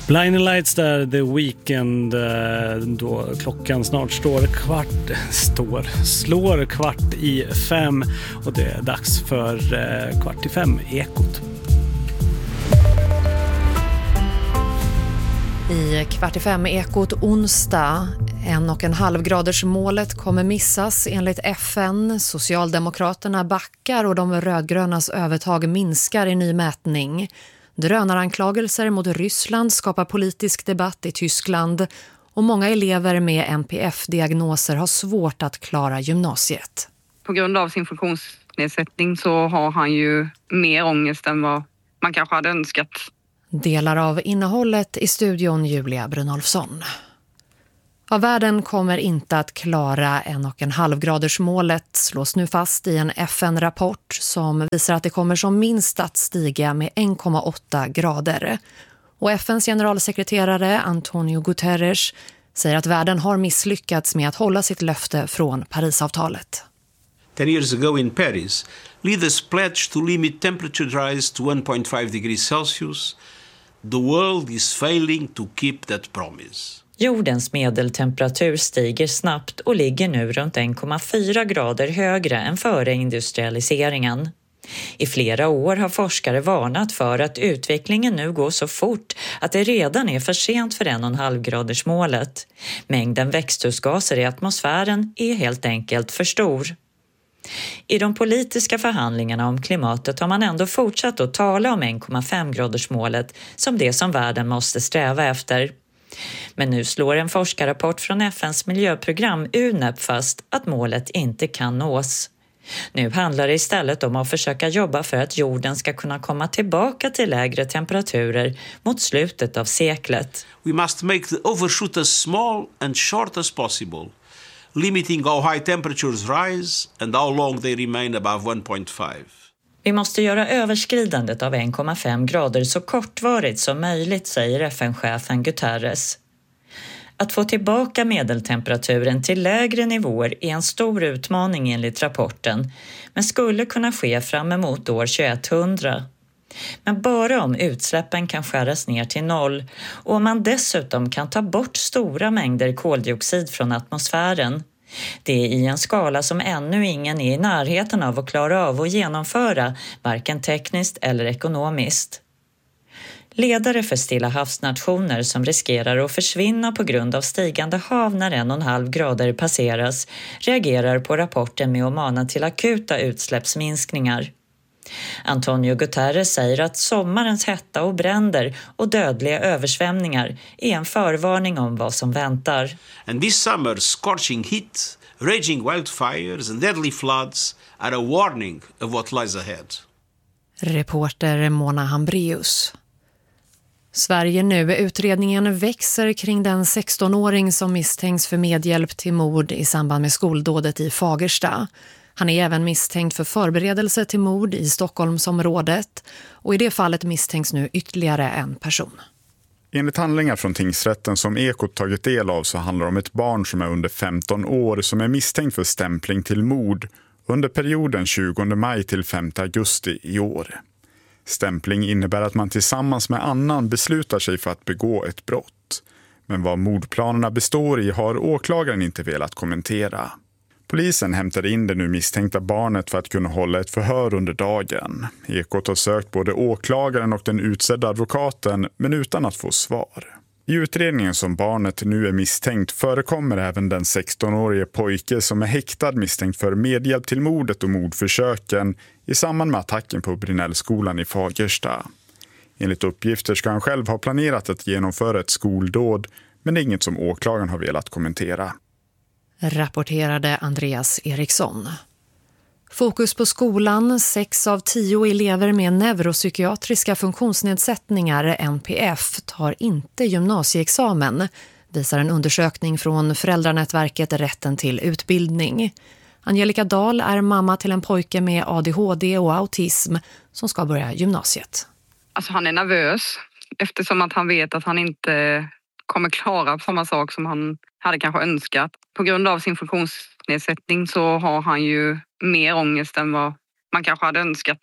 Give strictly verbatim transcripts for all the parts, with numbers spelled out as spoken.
Blinding Lights där, The Weeknd, då klockan snart står kvart, står, slår kvart i fem och det är dags för kvart i fem Ekot. I kvart i fem Ekot onsdag, en och en halv graders målet kommer missas enligt F N. Socialdemokraterna backar och de rödgrönas övertag minskar i ny mätning. Drönaranklagelser mot Ryssland skapar politisk debatt i Tyskland och många elever med N P F-diagnoser har svårt att klara gymnasiet. På grund av sin funktionsnedsättning så har han ju mer ångest än vad man kanske hade önskat. Delar av innehållet i studion Julia Brynolfsson. Ja, världen kommer inte att klara en och en halv graders målet slås nu fast i en F N-rapport som visar att det kommer som minst att stiga med en komma åtta grader. Och F N:s generalsekreterare Antonio Guterres säger att världen har misslyckats med att hålla sitt löfte från Parisavtalet. Ten years ago in Paris, leaders pledged to limit temperature rise to one point five degrees Celsius. The world is failing to keep that promise. Jordens medeltemperatur stiger snabbt och ligger nu runt en komma fyra grader högre än före industrialiseringen. I flera år har forskare varnat för att utvecklingen nu går så fort att det redan är för sent för en och en halv graders målet. Mängden växthusgaser i atmosfären är helt enkelt för stor. I de politiska förhandlingarna om klimatet har man ändå fortsatt att tala om en komma fem graders målet som det som världen måste sträva efter. Men nu slår en forskarrapport från F N:s miljöprogram U N E P fast att målet inte kan nås. Nu handlar det istället om att försöka jobba för att jorden ska kunna komma tillbaka till lägre temperaturer mot slutet av seklet. We must make the overshoot as small and short as possible, limiting how high temperatures rise and how long they remain above one point five. Vi måste göra överskridandet av en komma fem grader så kortvarigt som möjligt, säger F N-chefen Guterres. Att få tillbaka medeltemperaturen till lägre nivåer är en stor utmaning enligt rapporten, men skulle kunna ske fram emot år tjugohundra. Men bara om utsläppen kan skäras ner till noll och om man dessutom kan ta bort stora mängder koldioxid från atmosfären. Det är i en skala som ännu ingen är i närheten av att klara av att genomföra, varken tekniskt eller ekonomiskt. Ledare för Stilla havsnationer som riskerar att försvinna på grund av stigande hav när en och en halv grader passeras reagerar på rapporten med att mana till akuta utsläppsminskningar. Antonio Guterres säger att sommarens hetta och bränder och dödliga översvämningar är en förvarning om vad som väntar. And this summer's scorching heat, raging wildfires and deadly floods are a warning of what lies ahead. Reporter Mona Hambreus. Sverige nu. Utredningen växer kring den sextonåring som misstänks för medhjälp till mord i samband med skoldådet i Fagersta. Han är även misstänkt för förberedelse till mord i Stockholmsområdet och i det fallet misstänks nu ytterligare en person. Enligt handlingar från tingsrätten som Ekot tagit del av så handlar det om ett barn som är under femton år som är misstänkt för stämpling till mord under perioden tjugonde maj till femte augusti i år. Stämpling innebär att man tillsammans med annan beslutar sig för att begå ett brott. Men vad mordplanerna består i har åklagaren inte velat kommentera. Polisen hämtade in det nu misstänkta barnet för att kunna hålla ett förhör under dagen. Ekot har sökt både åklagaren och den utsedda advokaten men utan att få svar. I utredningen som barnet nu är misstänkt förekommer även den sextonårige pojke som är häktad misstänkt för medhjälp till mordet och mordförsöken i samband med attacken på Brynällskolan i Fagersta. Enligt uppgifter ska han själv ha planerat att genomföra ett skoldåd men det är inget som åklagaren har velat kommentera. Rapporterade Andreas Eriksson. Fokus på skolan. Sex av tio elever med neuropsykiatriska funktionsnedsättningar N P F tar inte gymnasieexamen, visar en undersökning från föräldranätverket Rätten till utbildning. Angelica Dahl är mamma till en pojke med A D H D och autism som ska börja gymnasiet. Alltså han är nervös eftersom att han vet att han inte kommer klara samma sak som han hade kanske önskat. På grund av sin funktionsnedsättning så har han ju mer ångest än vad man kanske hade önskat.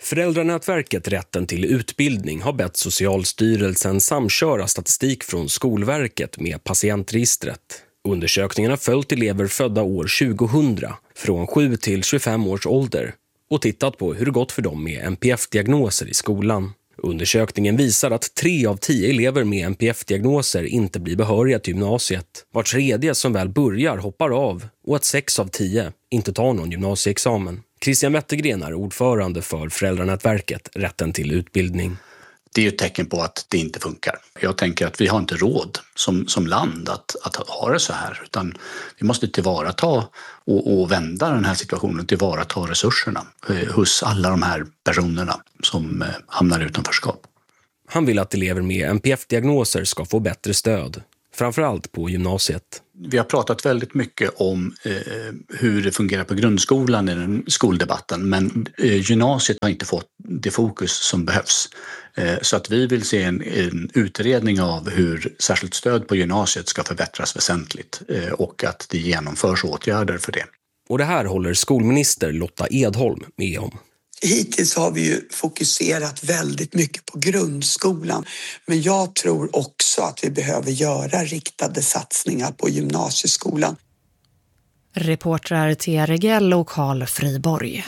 Föräldranätverket Rätten till utbildning har bett Socialstyrelsen samköra statistik från Skolverket med patientregistret. Undersökningen har följt elever födda år tjugohundra från sju till tjugofem års ålder och tittat på hur det gått för dem med N P F-diagnoser i skolan. Undersökningen visar att tre av tio elever med N P F-diagnoser inte blir behöriga till gymnasiet. Var tredje som väl börjar hoppar av och att sex av tio inte tar någon gymnasieexamen. Christian Wettergren är ordförande för Föräldranätverket Rätten till utbildning. Det är ju ett tecken på att det inte funkar. Jag tänker att vi har inte råd som, som land att, att ha det så här. Utan vi måste tillvarata och, och vända den här situationen, tillvarata resurserna eh, hos alla de här personerna som eh, hamnar utanförskap. Han vill att elever med N P F-diagnoser ska få bättre stöd, framförallt på gymnasiet. Vi har pratat väldigt mycket om eh, hur det fungerar på grundskolan i den skoldebatten, men eh, gymnasiet har inte fått det fokus som behövs. Eh, så att vi vill se en, en utredning av hur särskilt stöd på gymnasiet ska förbättras väsentligt eh, och att det genomförs åtgärder för det. Och det här håller skolminister Lotta Edholm med om. Hittills har vi ju fokuserat väldigt mycket på grundskolan, men jag tror också att vi behöver göra riktade satsningar på gymnasieskolan. Reportrar Thea Regell och Carl Friborg.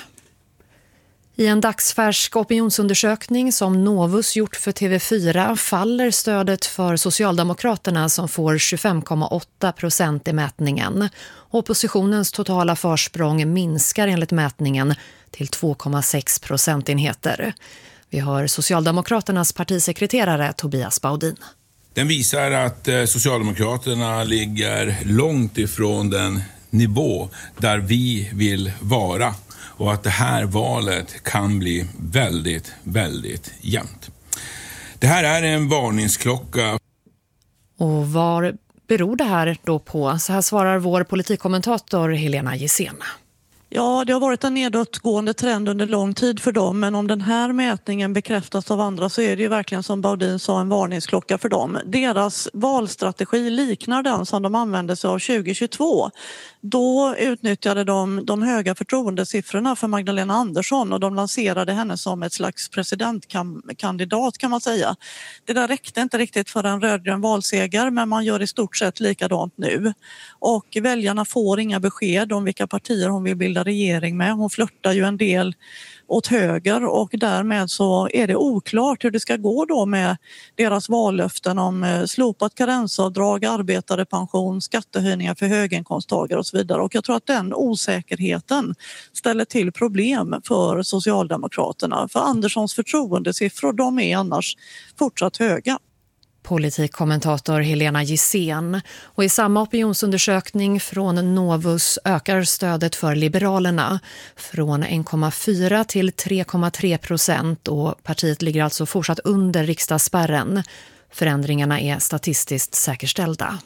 I en dagsfärsk opinionsundersökning som Novus gjort för T V fyra faller stödet för Socialdemokraterna som får tjugofem komma åtta procent i mätningen. Oppositionens totala försprång minskar enligt mätningen till två komma sex procentenheter. Vi hör Socialdemokraternas partisekreterare Tobias Baudin. Den visar att Socialdemokraterna ligger långt ifrån den nivå där vi vill vara. Och att det här valet kan bli väldigt, väldigt jämnt. Det här är en varningsklocka. Och vad beror det här då på? Så här svarar vår politikkommentator Helena Gissén. Ja, det har varit en nedåtgående trend under lång tid för dem, men om den här mätningen bekräftas av andra så är det ju verkligen som Baudin sa en varningsklocka för dem. Deras valstrategi liknar den som de använde sig av tjugo tjugotvå. Då utnyttjade de de höga förtroendesiffrorna för Magdalena Andersson och de lanserade henne som ett slags presidentkandidat kan man säga. Det där räckte inte riktigt för en rödgrön valseger, men man gör i stort sett likadant nu. Och väljarna får inga besked om vilka partier hon vill bilda regering med. Hon flörtar ju en del åt höger och därmed så är det oklart hur det ska gå då med deras vallöften om slopat karensavdrag, arbetare pension, skattehöjningar för höginkomsttagare och så vidare. Och jag tror att den osäkerheten ställer till problem för Socialdemokraterna. För Anderssons förtroendesiffror, de är annars fortsatt höga. Politikkommentator Helena Gissén. Och i samma opinionsundersökning från Novus ökar stödet för Liberalerna från en komma fyra till tre komma tre procent och partiet ligger alltså fortsatt under riksdagsspärren. Förändringarna är statistiskt säkerställda.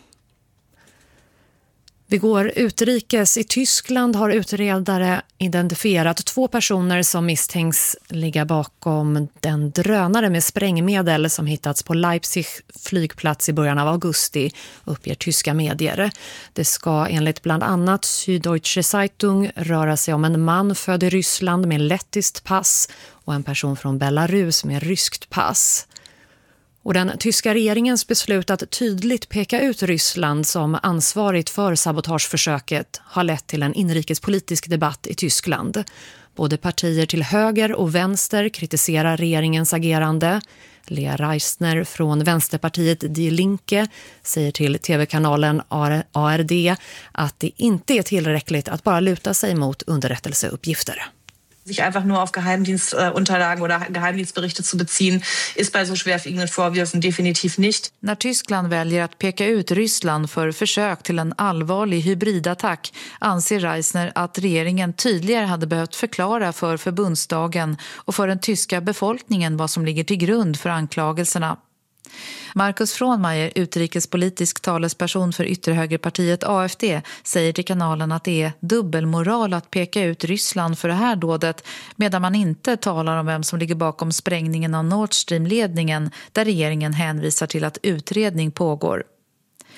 Vi går utrikes. I Tyskland har utredare identifierat två personer som misstänks ligga bakom den drönare med sprängmedel som hittats på Leipzig flygplats i början av augusti, uppger tyska medier. Det ska enligt bland annat Süddeutsche Zeitung röra sig om en man född i Ryssland med lettiskt pass och en person från Belarus med ryskt pass. Och den tyska regeringens beslut att tydligt peka ut Ryssland som ansvarigt för sabotageförsöket har lett till en inrikespolitisk debatt i Tyskland. Både partier till höger och vänster kritiserar regeringens agerande. Lea Reisner från Vänsterpartiet Die Linke säger till tv-kanalen A R D att det inte är tillräckligt att bara luta sig mot underrättelseuppgifter. Sich einfach nur auf Geheimdienstunterlagen oder Geheimdienstberichte zu beziehen, ist bei so schwerwiegenden Vorwürfen definitiv nicht. När Tyskland väljer att peka ut Ryssland för försök till en allvarlig hybridattack anser Reisner att regeringen tydligare hade behövt förklara för förbundsdagen och för den tyska befolkningen vad som ligger till grund för anklagelserna. Markus Fronmeier, utrikespolitisk talesperson för ytterhögerpartiet A F D, säger till kanalen att det är dubbelmoral att peka ut Ryssland för det här dådet medan man inte talar om vem som ligger bakom sprängningen av Nord Stream-ledningen där regeringen hänvisar till att utredning pågår.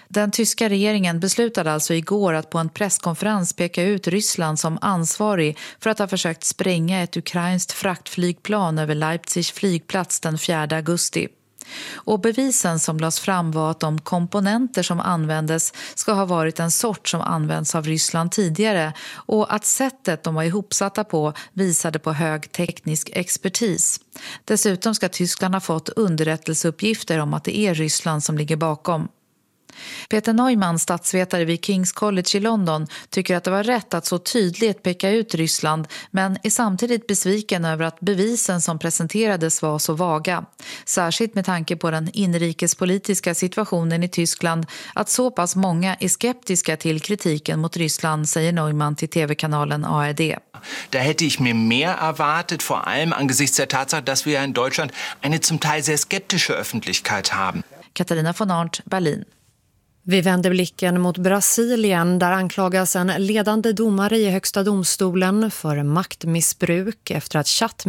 Den tyska regeringen beslutade alltså igår att på en presskonferens peka ut Ryssland som ansvarig för att ha försökt spränga ett ukrainskt fraktflygplan över Leipzigs flygplats den fjärde augusti. Och bevisen som lades fram var att de komponenter som användes ska ha varit en sort som används av Ryssland tidigare och att sättet de var ihopsatta på visade på hög teknisk expertis. Dessutom ska Tyskland ha fått underrättelseuppgifter om att det är Ryssland som ligger bakom. Peter Neumann, statsvetare vid King's College i London, tycker att det var rätt att så tydligt peka ut Ryssland men är samtidigt besviken över att bevisen som presenterades var så vaga. Särskilt med tanke på den inrikespolitiska situationen i Tyskland att så pass många är skeptiska till kritiken mot Ryssland, säger Neumann till tv-kanalen A R D. Da hätte ich mir mehr erwartet, vor allem angesichts der Tatsache, dass wir in Deutschland eine zum Teil sehr skeptische Öffentlichkeit haben. Katarina von Arndt, Berlin. Vi vänder blicken mot Brasilien där anklagas en ledande domare i högsta domstolen för maktmissbruk efter att chatt